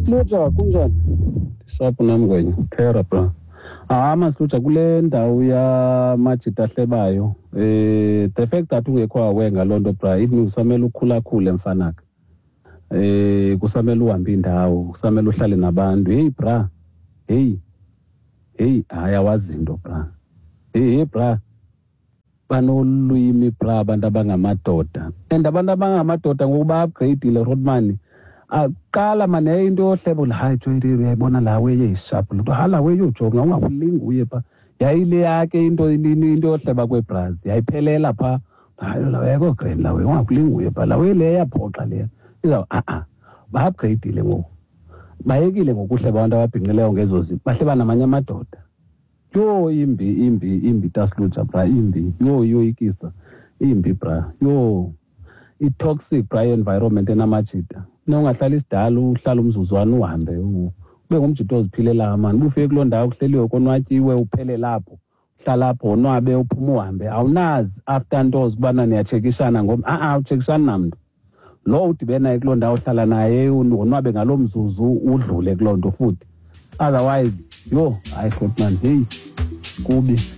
Masluja kunjani? Shaphu namngwenye. Thera bra. Masluja kule ndawo ya Majida Hlebayo. The fact that ungekho awe ngalonto bra, it means usamele ukhulakhule mfanaka. Kusamele uhambe indawo, kusamele uhlale nabantu. Hey bra. Hey, ayawazi into bra. Hey bra. Banolwimi bra abantu abangamadoda. And abantu abangamadoda ngokuba upgradeile Rodman. Aqala mane into yohlebo hayi joyiri uyayibona la weye isharp lo hala weye ujonga ungakulingi uye pha yayile yakhe into yohleba kweBrazil yayiphelela pha hayi la weko grand la weye ungakulingi uye pha la weye le yaphoxa le iza ba upgradeile ngoku bayekile ngokuhleba abantu ababhinqileyo ngezo zinto bahleba namanye amadoda yo imbi tasluja bra imbi yo ikisa imbi bra yo i-toxic bra environment enamajida ungahlala isidala uhlala umzuzwana uhambe ube ngumjito oziphilela mani ufike kuloo ndawo kuhleliwe konwatyiwe uphele lapho uhlala lapho onwabe uphuma uhambe awunazi after nto zikubana niyatshekishana utshekishana namntu lo udibene naye kuloo ndawo uhlala naye onwabe ngaloo mzuzu udlule kuloo nto futhi otherwise hayi Grootman hey kubi